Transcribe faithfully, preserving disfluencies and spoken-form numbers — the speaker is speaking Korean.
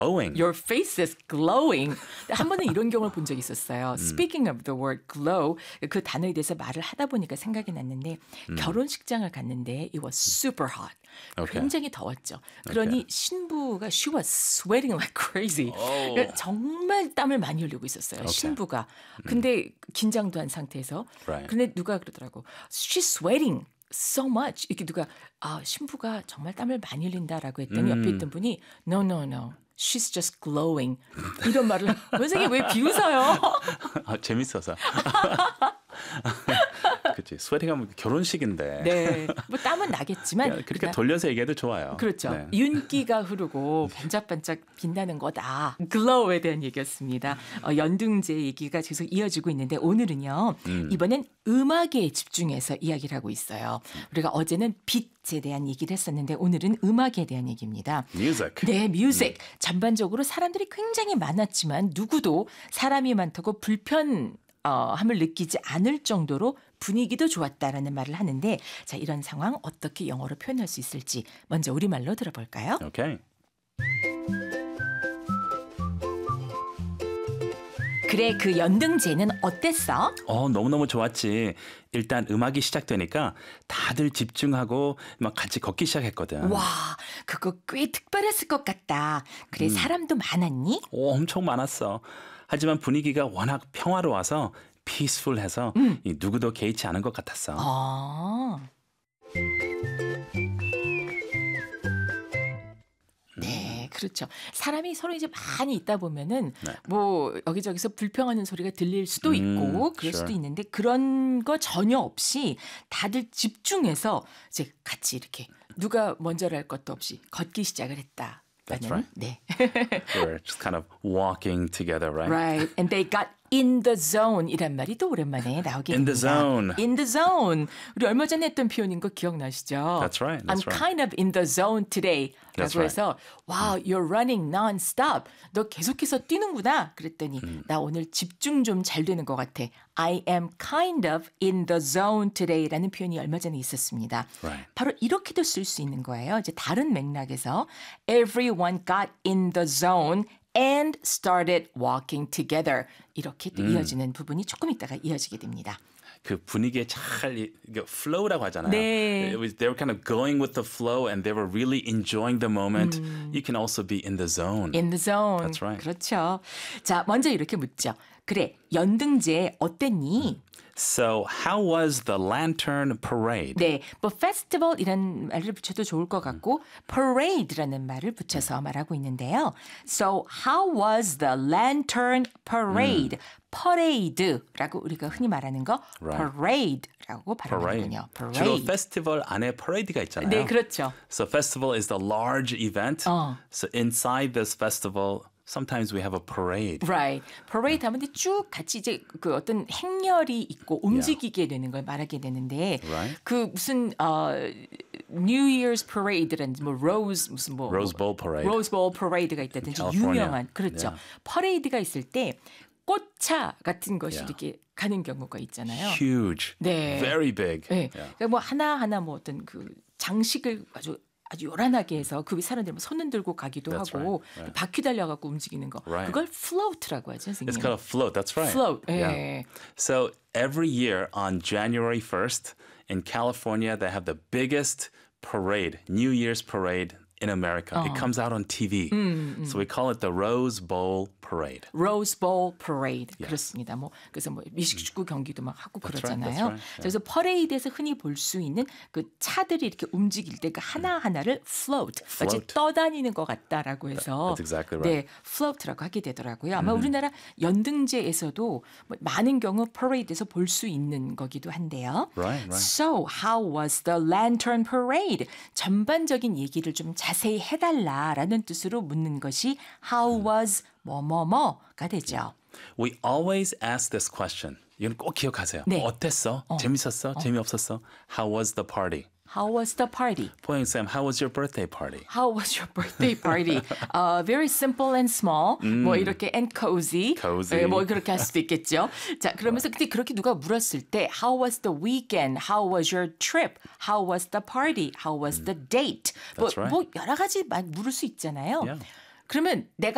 glowing. Your face is glowing. 한 번은 이런 경험을 본 적이 있었어요. Speaking of the word glow, 그 단어에 대해서 말을 하다 보니까 생각이 났는데 음. 결혼식장을 갔는데 it was super hot. Okay. 굉장히 더웠죠. 그러니 okay. 신부가 she was sweating like crazy. Oh. 그러니까 정말 땀을 많이 흘리고 있었어요. Okay. 신부가. 근데 긴장도 한 상태에서. Right. 근데 누가 그러더라고. She's sweating. So much. 이렇게 누가 아, 신부가 정말 땀을 많이 흘린다라고 했더니 음. 옆에 있던 분이 No, no, no. She's just glowing. 이런 말을 선생님 왜 비웃어요? 아, 재밌어서. 그렇지. 스웨팅하면 결혼식인데. 네. 뭐 땀은 나겠지만. 그렇게 그러니까, 돌려서 얘기해도 좋아요. 그렇죠. 네. 윤기가 흐르고 반짝반짝 빛나는 거다. glow에 대한 얘기였습니다. 어, 연등제 얘기가 계속 이어지고 있는데 오늘은요. 음. 이번엔 음악에 집중해서 이야기를 하고 있어요. 우리가 어제는 빛에 대한 얘기를 했었는데 오늘은 음악에 대한 얘기입니다. Music. 네, music. 음. 전반적으로 사람들이 굉장히 많았지만 누구도 사람이 많다고 불편 어, 함을 느끼지 않을 정도로 분위기도 좋았다라는 말을 하는데 자 이런 상황 어떻게 영어로 표현할 수 있을지 먼저 우리말로 들어볼까요? Okay. 그래 그 연등제는 어땠어? 어 너무너무 좋았지. 일단 음악이 시작되니까 다들 집중하고 막 같이 걷기 시작했거든. 와 그거 꽤 특별했을 것 같다. 그래 음. 사람도 많았니? 오, 엄청 많았어. 하지만 분위기가 워낙 평화로워서 peaceful해서 음. 누구도 개의치 않은 것 같았어. 아. 네, 그렇죠. 사람이 서로 이제 많이 있다 보면은 네. 뭐 여기저기서 불평하는 소리가 들릴 수도 있고 음, 그럴 sure. 수도 있는데 그런 거 전혀 없이 다들 집중해서 이제 같이 이렇게 누가 먼저를 할 것도 없이 걷기 시작을 했다. That's right. 네. They were just kind of walking together, right? Right. And they got in the zone 이란 말이 또 오랜만에 나오게 됩니다. In the zone. In the zone. 우리 얼마 전에 했던 표현인 거 기억나시죠? That's right. That's I'm right. kind of in the zone today. That's 라고 해서 wow, you're running non-stop. 너 계속해서 뛰는구나. 그랬더니 음. 나 오늘 집중 좀 잘 되는 것 같아. I am kind of in the zone today 라는 표현이 얼마 전에 있었습니다. Right. 바로 이렇게도 쓸 수 있는 거예요. 이제 다른 맥락에서 everyone got in the zone and started walking together. 이렇게 또 음. 이어지는 부분이 조금 있다가 이어지게 됩니다. 그 분위기에 잘 flow라고 하잖아요. 네. It was, they were kind of going with the flow and they were really enjoying the moment. 음. You can also be in the zone. In the zone. That's right. 그렇죠. 자, 먼저 이렇게 묻죠. 그래, 연등제 어땠니? 음. So, how was the lantern parade? 네, 뭐 festival이라는 말을 붙여도 좋을 것 같고 parade라는 말을 붙여서 말하고 있는데요. So, how was the lantern parade? 음. parade라고 우리가 흔히 말하는 거 right. parade라고 발음하는군요. Parade. 주로 페스티벌 안에 parade가 있잖아요. 네, 그렇죠. So, festival is the large event. 어. So, inside this festival Sometimes we have a parade. Right. parade 하면 쭉 같이 이제 그 어떤 행렬이 있고 움직이게 yeah. 되는 걸 말하게 되는데 right. 그 무슨 어, New Year's parade라든지 뭐 Rose 무슨 뭐 Rose Bowl parade. Rose Bowl parade가 있다든지 유명한 그렇죠. Yeah. 퍼레이드가 있을 때 꽃차 같은 것이 yeah. 이렇게 가는 경우가 있잖아요. Huge. 네. Very big. 네. Yeah. 그러니까 뭐 하나하나 뭐 어떤 그 장식을 아주 아주 요란하게 해서 그 사람들 손 흔들고 가기도 That's 하고 right, right. 바퀴 달려갖고 움직이는 거 right. 그걸 float라고 하죠, 선생님. It's called a float. That's right. Float. Yeah. 예. So every year on January first in California, they have the biggest parade, New Year's parade in America. 어. It comes out on T V. 음, 음. So we call it the Rose Bowl Parade. Rose Bowl Parade. Yes. 그렇습니다. 뭐 그래서 뭐 미식축구 경기도 막 하고 That's 그러잖아요. right, that's right. Yeah. 그래서 퍼레이드에서 흔히 볼 수 있는 그 차들이 이렇게 움직일 때 그 하나 하나를 float, 마치 Float. 떠다니는 것 같다라고 해서 That's exactly 네, right. float라고 하게 되더라고요. 아마 Mm-hmm. 우리나라 연등제에서도 뭐 많은 경우 퍼레이드에서 볼 수 있는 거기도 한데요. Right, right. So how was the lantern parade? 전반적인 얘기를 좀 자세히 해달라라는 뜻으로 묻는 것이 how was 뭐뭐뭐가 되죠. We always ask this question. 이건 꼭 기억하세요. 네. 어땠어? 어. 재밌었어? 어. 재미없었어? How was the party? How was the party? 포영 쌤, how was your birthday party? How was your birthday party? uh, very simple and small. 음. 뭐 이렇게 and cozy. cozy. 네, 뭐 그렇게 할 수도 있겠죠. 자, 그러면서 그때 그렇게 누가 물었을 때 How was the weekend? How was your trip? How was the party? How was the date? 뭐, That's right. 뭐 여러 가지 막 물을 수 있잖아요. Yeah. 그러면 내가